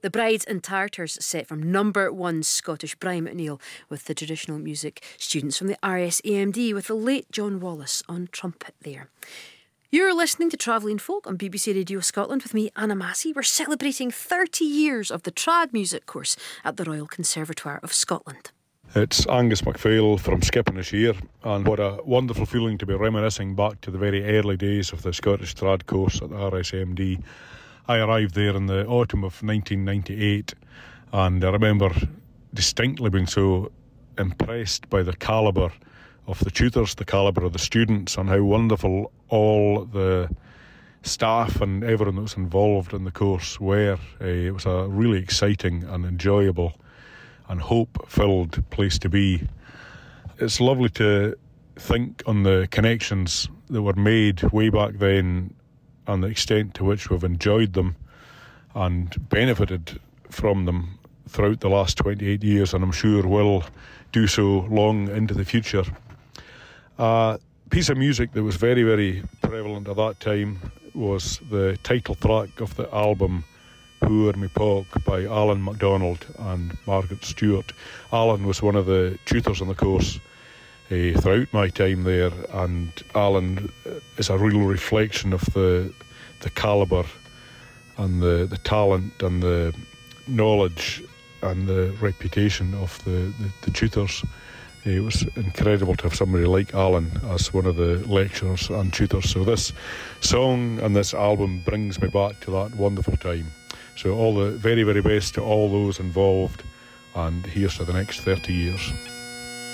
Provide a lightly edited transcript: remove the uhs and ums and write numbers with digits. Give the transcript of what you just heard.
The Brides and Tartars set from #1 Scottish Brian McNeill with the traditional music students from the RSAMD with the late John Wallace on trumpet there. You're listening to Travelling Folk on BBC Radio Scotland with me, Anna Massey. We're celebrating 30 years of the trad music course at the Royal Conservatoire of Scotland. It's Angus MacPhail from Skipinishare, and what a wonderful feeling to be reminiscing back to the very early days of the Scottish Trad course at the RSMD. I arrived there in the autumn of 1998, and I remember distinctly being so impressed by the calibre of the tutors, the calibre of the students, and how wonderful all the staff and everyone that was involved in the course were. It was a really exciting and enjoyable and hope-filled place to be. It's lovely to think on the connections that were made way back then and the extent to which we've enjoyed them and benefited from them throughout the last 28 years, and I'm sure will do so long into the future. A piece of music that was very, very prevalent at that time was the title track of the album Poor Me Pock by Alan MacDonald and Margaret Stewart. Alan was one of the tutors on the course throughout my time there, and Alan is a real reflection of the calibre and the talent and the knowledge and the reputation of the tutors. It was incredible to have somebody like Alan as one of the lecturers and tutors. So this song and this album brings me back to that wonderful time. So all the very, very best to all those involved, and here's to the next 30 years.